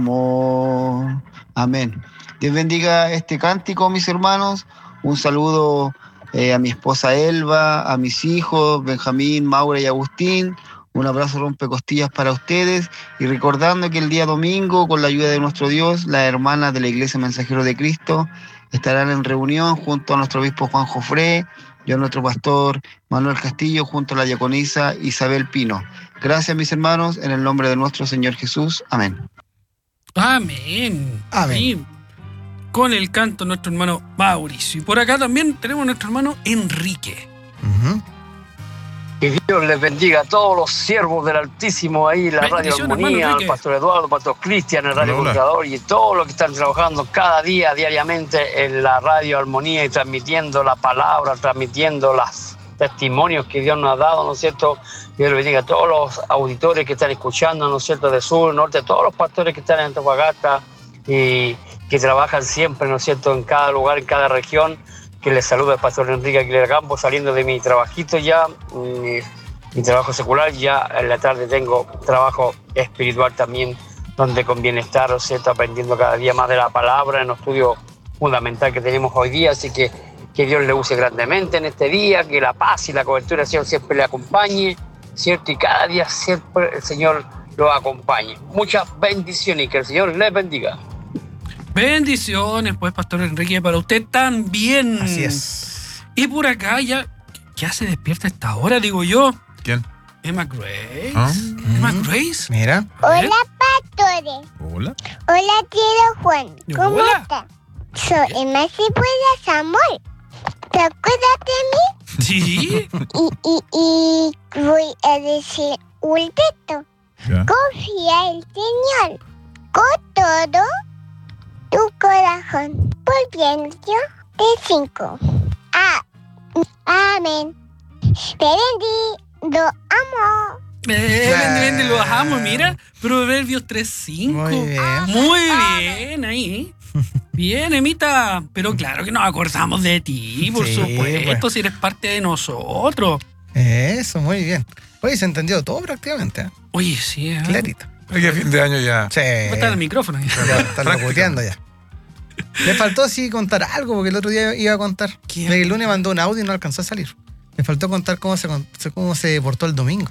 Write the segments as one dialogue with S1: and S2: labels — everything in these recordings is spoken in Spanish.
S1: Amén. Dios bendiga este cántico, mis hermanos. Un saludo a mi esposa Elba, a mis hijos Benjamín, Maura y Agustín. Un abrazo rompecostillas para ustedes. Y recordando que el día domingo, con la ayuda de nuestro Dios, las hermanas de la Iglesia Mensajero de Cristo estarán en reunión junto a nuestro obispo Juan Jofré, yo a nuestro pastor Manuel Castillo, junto a la diaconisa Isabel Pino. Gracias, mis hermanos, en el nombre de nuestro Señor Jesús. Amén.
S2: Amén.
S3: Amén.
S2: Y con el canto nuestro hermano Mauricio. Y por acá también tenemos a nuestro hermano Enrique.
S3: Uh-huh.
S4: Que Dios les bendiga a todos los siervos del Altísimo ahí, la Radio Armonía, al pastor Eduardo, al pastor Cristian, el Radio Comunicador y todos los que están trabajando cada día, diariamente en la Radio Armonía y transmitiendo la palabra, transmitiendo los testimonios que Dios nos ha dado, ¿no es cierto? Dios les bendiga a todos los auditores que están escuchando, ¿no es cierto?, de sur, norte, todos los pastores que están en Antofagasta y que trabajan siempre, ¿no es cierto?, en cada lugar, en cada región. Que les saluda el pastor Enrique Aguilera Campos, saliendo de mi trabajito ya, mi trabajo secular. Ya en la tarde tengo trabajo espiritual también, donde conviene estar, ¿no es cierto?, aprendiendo cada día más de la palabra, en el estudio fundamental que tenemos hoy día. Así que Dios le use grandemente en este día, que la paz y la cobertura del Señor siempre le acompañe, ¿cierto? Y cada día siempre el Señor lo acompañe. Muchas bendiciones y que el Señor les bendiga.
S2: Bendiciones, pues, pastor Enrique, para usted también.
S3: Así es.
S2: Y por acá ya, ¿ya se despierta a esta hora, digo yo?
S5: ¿Quién?
S2: Emma Grace.
S5: ¿Ah?
S2: Emma Grace.
S3: Mira.
S6: Hola, pastores.
S5: Hola.
S6: Hola, tío Juan. ¿Cómo
S2: Hola.
S6: está? Soy Emma Cipuela Samuel. ¿Te acuerdas de mí?
S2: Sí.
S6: Y voy a decir un reto.
S5: Ya.
S6: Confía en el Señor con todo tu corazón. Por bien, yo de 5. Amén. Lo amo.
S2: Bendy, los amo, mira. Proverbios 3:5.
S3: Muy bien.
S2: Muy bien, ahí. Bien, Emita. Pero claro que nos acordamos de ti, por
S3: Sí,
S2: supuesto,
S3: pues.
S2: si eres parte de nosotros.
S3: Eso, muy bien. Oye, se entendió todo prácticamente, ¿eh?
S2: Oye, sí, ¿eh?
S3: Clarito.
S5: Aquí a fin de año ya.
S3: Sí.
S2: ¿Cómo está el micrófono?
S3: Ya está locuteando ya. Le faltó sí contar algo, porque el otro día iba a contar.
S2: ¿Qué?
S3: El lunes mandó un audio y no alcanzó a salir. Le faltó contar cómo se portó el domingo.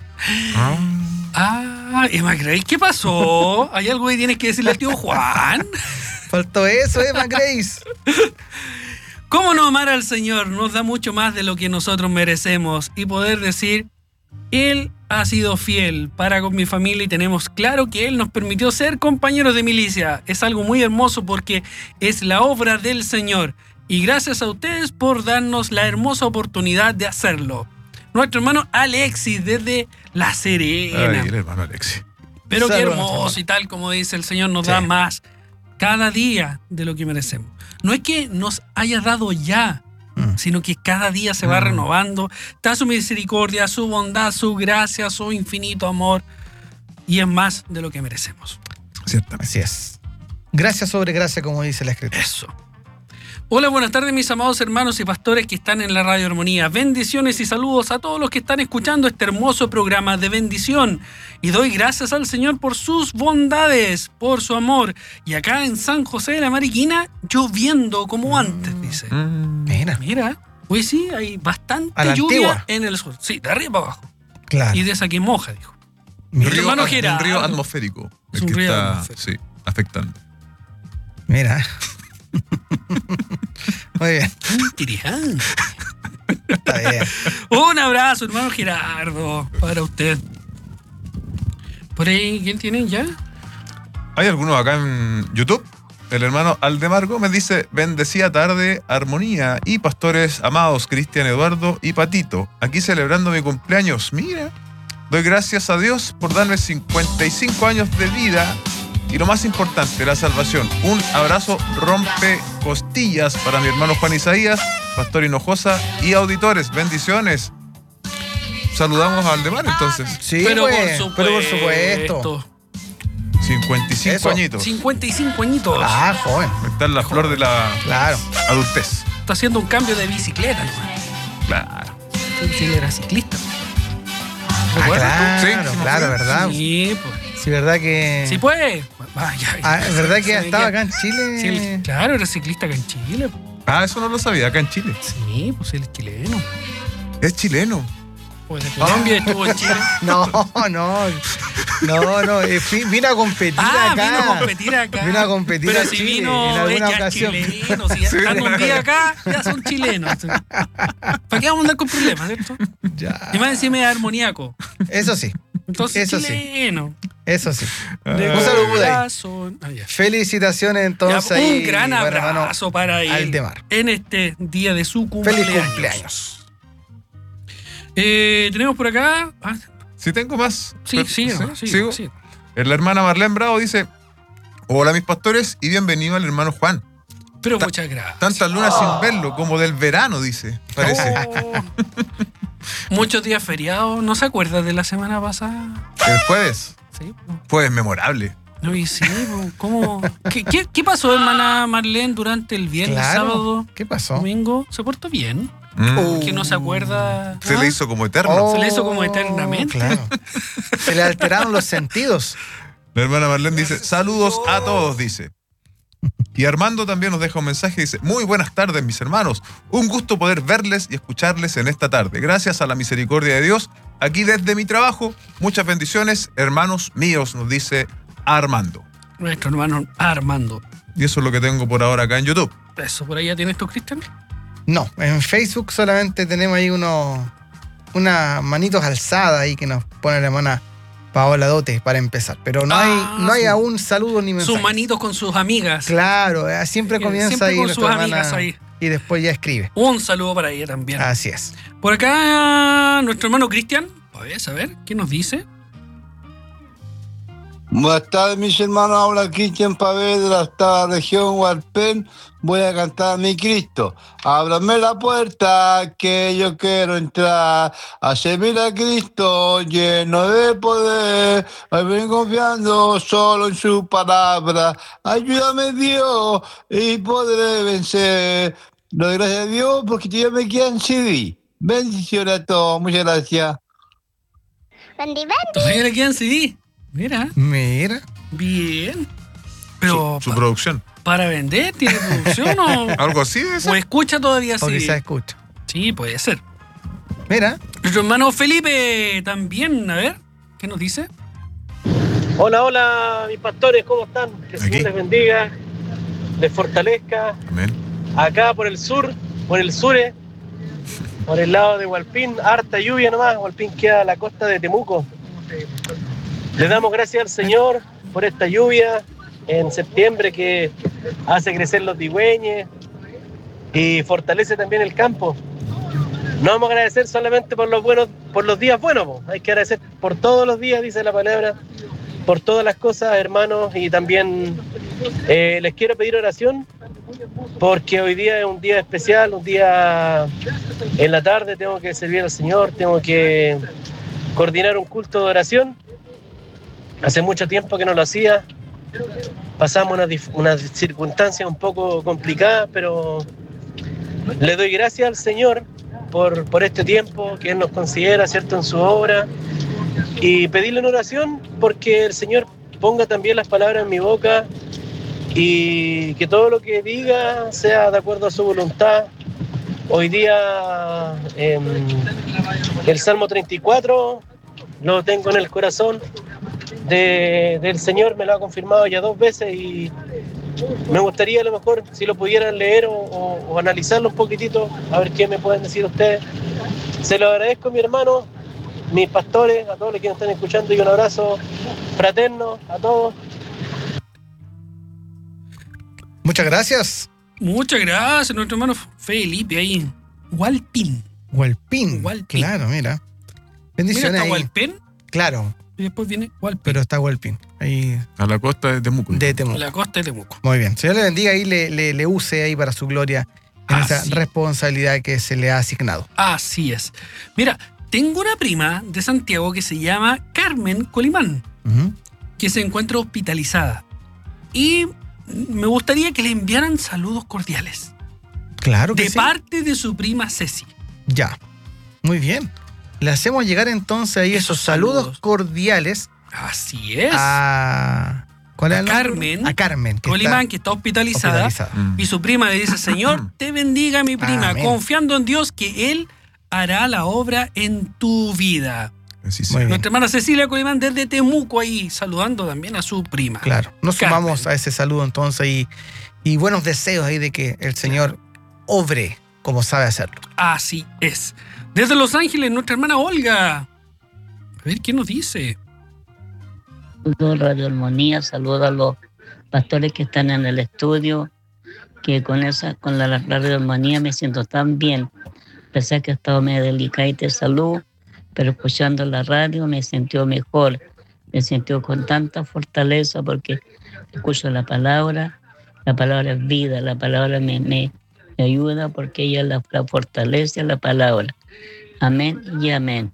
S2: Emma Grace, ¿qué pasó? ¿Hay algo que tienes que decirle al tío Juan?
S3: Faltó eso, Emma Grace.
S2: ¿Cómo no amar al Señor? Nos da mucho más de lo que nosotros merecemos y poder decir, Él ha sido fiel para con mi familia y tenemos claro que Él nos permitió ser compañeros de milicia. Es algo muy hermoso porque es la obra del Señor y gracias a ustedes por darnos la hermosa oportunidad de hacerlo. Nuestro hermano Alexis desde La Serena.
S5: Ay, el hermano Alexis.
S2: Pero qué
S3: Saludos,
S2: hermoso
S3: hermano.
S2: y tal como dice el Señor nos
S3: Sí.
S2: da más cada día de lo que merecemos. No es que nos haya dado ya, sino que cada día se va renovando. Está su misericordia, su bondad, su gracia, su infinito amor y es más de lo que merecemos.
S5: Ciertamente.
S3: Así es. Gracia sobre gracia, como dice la escritura.
S2: Eso. Hola, buenas tardes mis amados hermanos y pastores que están en la Radio Armonía. Bendiciones y saludos a todos los que están escuchando este hermoso programa de bendición. Y doy gracias al Señor por sus bondades, por su amor. Y acá en San José de la Mariquina, lloviendo como antes, dice.
S3: Mira.
S2: Mira, hoy sí, hay bastante
S3: A la
S2: lluvia
S3: antigua.
S2: en el sur. Sí, de arriba para abajo.
S3: Claro.
S2: Y de esa que moja, dijo.
S5: Un
S2: Mi
S5: río,
S2: hermano Gerardo.
S5: un río atmosférico.
S2: Es
S5: El
S2: un
S5: que
S2: río
S5: está,
S2: atmosférico.
S5: sí, afectando.
S3: Mira. Muy bien.
S2: Interesante.
S3: Está bien.
S2: Un abrazo, hermano Gerardo, para usted. Por ahí, ¿quién tienen ya?
S5: Hay algunos acá en YouTube. El hermano Aldemar Gómez dice: bendecida tarde, armonía y pastores amados Cristian, Eduardo y Patito. Aquí celebrando mi cumpleaños. Mira, doy gracias a Dios por darme 55 años de vida y lo más importante, la salvación. Un abrazo rompe costillas para mi hermano Juan Isaías, pastor Hinojosa y auditores. Bendiciones. Saludamos a Aldemar entonces.
S3: Sí,
S2: pero,
S3: pues,
S2: por
S3: pero por
S2: supuesto.
S3: supuesto.
S5: 55
S3: Eso.
S5: añitos.
S2: 55 añitos.
S3: Ah, joven.
S5: Está en la flor de la
S3: Claro.
S5: adultez.
S2: Está haciendo un cambio de bicicleta, hermano.
S5: Claro.
S2: Sí, él era ciclista.
S3: Ah,
S2: ¿Recuerdas tú?
S3: claro,
S5: Sí.
S3: claro, ¿verdad?
S2: Sí, pues.
S3: Sí, verdad que...
S2: Sí, pues.
S3: ¿Verdad que estaba acá en Chile?
S2: Sí, claro, era ciclista acá en Chile.
S5: Ah, eso no lo sabía, acá en Chile.
S2: Sí, pues él es chileno.
S5: Es chileno.
S2: Pues de Colombia estuvo en Chile.
S3: No. Vino a competir acá.
S2: Vino a competir acá.
S3: Vino a competir
S2: pero
S3: a
S2: si
S3: Chile
S2: vino,
S3: en alguna
S2: ya
S3: ocasión.
S2: chileno. Si están un día acá, ya son chilenos. ¿Para qué vamos a andar con problemas, cierto?
S3: Ya.
S2: Y más encima es armoníaco.
S3: Eso sí.
S2: Entonces,
S3: Eso
S2: chileno.
S3: Eso sí.
S2: De
S3: Un saludo ahí.
S2: corazón. Ya.
S3: Felicitaciones entonces.
S2: Ya, un
S3: ahí,
S2: gran
S3: bueno,
S2: abrazo para él.
S3: Aldemar.
S2: En este día de su cumpleaños.
S3: Feliz cumpleaños.
S2: Tenemos por acá.
S5: Si tengo más.
S2: Sí.
S5: ¿Sigo? La hermana Marlene Bravo dice: hola mis pastores y bienvenido al hermano Juan.
S2: Pero muchas gracias.
S5: Tantas lunas sin verlo, como del verano, dice. Parece.
S2: Oh. Muchos días feriados. ¿No se acuerda de la semana pasada?
S5: El jueves.
S2: Sí.
S5: Jueves memorable.
S2: No, y sí, ¿cómo? ¿Qué pasó, hermana Marlene, durante el viernes, sábado?
S3: ¿Qué pasó?
S2: Domingo? ¿Se portó bien? Que no se acuerda.
S5: Se le hizo como eterno.
S2: Se le hizo como eternamente.
S3: Claro. Se le alteraron los sentidos.
S5: La hermana Marlene dice: saludos a todos, dice. Y Armando también nos deja un mensaje, dice: muy buenas tardes, mis hermanos. Un gusto poder verles y escucharles en esta tarde. Gracias a la misericordia de Dios, aquí desde mi trabajo. Muchas bendiciones, hermanos míos, nos dice Armando.
S2: Nuestro hermano Armando.
S5: Y eso es lo que tengo por ahora acá en YouTube.
S2: ¿Eso por ahí ya tienes tú, Cristian?
S3: No, en Facebook solamente tenemos ahí unas manitos alzadas ahí que nos pone la hermana Paola Dote para empezar. Pero no hay aún saludos ni mensajes.
S2: Sus manitos con sus amigas.
S3: Claro, siempre comienza
S2: siempre
S3: ahí
S2: con
S3: nuestra
S2: sus
S3: hermana
S2: amigas ahí.
S3: Y después ya escribe.
S2: Un saludo para ella también.
S3: Así es.
S2: Por acá, nuestro hermano Cristian. A ver, ¿qué nos dice?
S7: Buenas tardes, mis hermanos. Habla Cristian Pavé de la octava región Hualpén. Voy a cantar a mi Cristo. Ábrame la puerta que yo quiero entrar. Haceme a Cristo lleno de poder. Me vengo confiando solo en su palabra. Ayúdame, Dios, y podré vencer. Doy gracias a Dios porque yo me quedo en CD. Bendiciones a todos. Muchas gracias.
S2: Todavía le quedan CD. Mira. Bien. Pero
S5: su producción.
S2: ¿Para vender? ¿Tiene producción o...?
S5: ¿Algo así?
S2: ¿O escucha todavía así?
S3: O quizás escucha.
S2: Sí, puede ser.
S3: Mira.
S2: Nuestro hermano Felipe también, a ver, ¿qué nos dice?
S8: Hola, mis pastores, ¿cómo están? Jesús les bendiga, les fortalezca.
S5: Amén.
S8: Acá por el sur, por el lado de Hualpín, harta lluvia nomás. Hualpín queda a la costa de Temuco. Le damos gracias al Señor por esta lluvia en septiembre que hace crecer los digüeñes y fortalece también el campo. No vamos a agradecer solamente por los días buenos, hay que agradecer por todos los días, dice la palabra, por todas las cosas, hermanos, y también les quiero pedir oración porque hoy día es un día especial, un día en la tarde tengo que servir al Señor, tengo que coordinar un culto de oración. Hace mucho tiempo que no lo hacía. Pasamos unas circunstancias un poco complicadas, pero le doy gracias al Señor por este tiempo que Él nos considera, ¿cierto?, en su obra, y pedirle en oración porque el Señor ponga también las palabras en mi boca y que todo lo que diga sea de acuerdo a su voluntad. Hoy día el Salmo 34 lo tengo en el corazón del Señor, me lo ha confirmado ya 2 veces y me gustaría a lo mejor si lo pudieran leer o analizarlo un poquitito, a ver qué me pueden decir ustedes. Se lo agradezco, mi hermano, mis pastores, a todos los que nos están escuchando, y un abrazo fraterno a todos.
S3: Muchas gracias.
S2: Muchas gracias, nuestro hermano Felipe ahí. Hualpín.
S3: Claro, mira. Bendiciones.
S2: Mira, ¿está
S3: ahí.
S2: Hualpén?
S3: Claro.
S2: Y después viene Hualpín.
S3: Pero está Hualpín. Ahí.
S5: A la costa de Temuco.
S2: A la costa de Temuco.
S3: Muy bien. Señor le bendiga y le use ahí para su gloria en esa responsabilidad que se le ha asignado.
S2: Así es. Mira, tengo una prima de Santiago que se llama Carmen Colimán, que se encuentra hospitalizada. Y me gustaría que le enviaran saludos cordiales.
S3: Claro que sí.
S2: De parte de su prima Ceci.
S3: Ya. Muy bien. Le hacemos llegar entonces ahí esos saludos cordiales
S2: Así es.
S3: ¿Cuál es
S2: Carmen.
S3: A Carmen.
S2: Colimán, que está hospitalizada. Y su prima le dice, Señor, te bendiga mi prima, confiando en Dios que Él hará la obra en tu vida.
S5: Sí,
S2: Nuestra hermana Cecilia Colimán desde Temuco ahí, saludando también a su prima.
S3: Claro, nos
S2: Carmen.
S3: sumamos a ese saludo entonces y buenos deseos ahí de que el Señor obre como sabe hacerlo.
S2: Así es. Desde Los Ángeles, nuestra hermana Olga. A ver, ¿qué nos dice?
S9: Saludos Radio Armonía, saludos a los pastores que están en el estudio, que con la Radio Armonía me siento tan bien. Pensé que estaba medio delicada de salud, pero escuchando la radio me sintió mejor, me sintió con tanta fortaleza porque escucho la palabra es vida, la palabra me ayuda porque ella la fortalece la palabra. Amén y amén.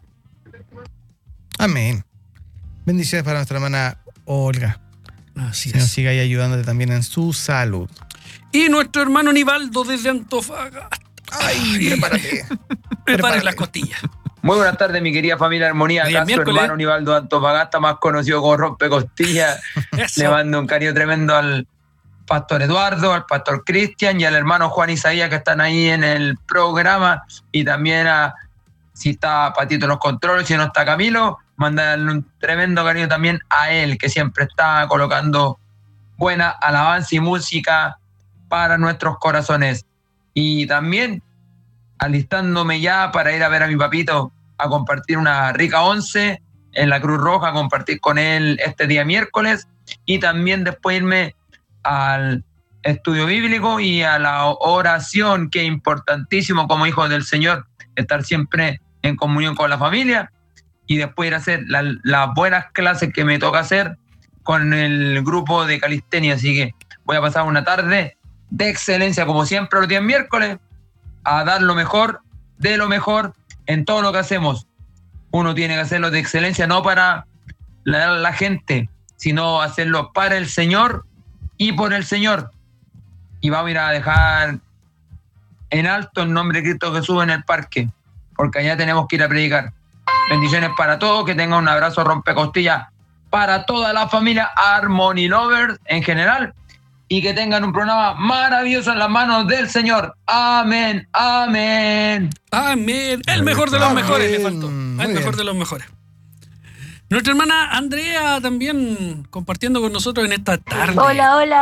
S3: Amén. Bendiciones para nuestra hermana Olga.
S2: Así
S3: que nos
S2: es.
S3: siga ahí ayudándote también en su salud.
S2: Y nuestro hermano Nivaldo desde Antofagasta.
S3: ¡Ay, prepárate!
S2: Prepare las costillas.
S10: Muy buenas tardes, mi querida familia Armonía. Acá su hermano Nivaldo de Antofagasta, más conocido como Rompecostillas. Le mando un cariño tremendo al pastor Eduardo, al pastor Cristian y al hermano Juan Isaías, que están ahí en el programa. Y también si está Patito en los controles, si no está Camilo, mandarle un tremendo cariño también a él, que siempre está colocando buena alabanza y música para nuestros corazones. Y también alistándome ya para ir a ver a mi papito, a compartir una rica once en la Cruz Roja, a compartir con él este día miércoles, y también después irme al estudio bíblico y a la oración, que es importantísimo como hijos del Señor, estar siempre en comunión con la familia, y después ir a hacer las buenas clases que me toca hacer con el grupo de calistenia. Así que voy a pasar una tarde de excelencia, como siempre los días miércoles, a dar lo mejor de lo mejor en todo lo que hacemos. Uno tiene que hacerlo de excelencia, no para la gente, sino hacerlo para el Señor y por el Señor. Y vamos a ir a dejar en alto el nombre de Cristo Jesús en el parque, porque allá tenemos que ir a predicar. Bendiciones para todos, que tengan un abrazo rompecostillas para toda la familia Harmony Lovers en general, y que tengan un programa maravilloso en las manos del Señor. Amén, amén.
S2: Amén. El mejor de los mejores le faltó. El mejor de los mejores. Nuestra hermana Andrea también compartiendo con nosotros en esta tarde.
S11: Hola, hola.